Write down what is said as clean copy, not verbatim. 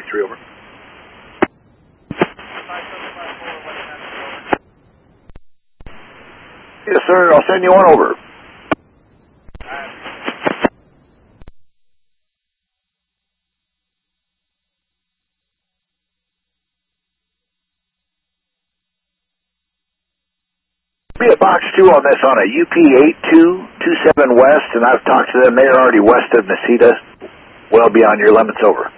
3, over. Yes, sir. I'll send you one over. Be a box 2 on this on a UP8227 west, and I've talked to them. They're already west of Necedah, well beyond your limits, over.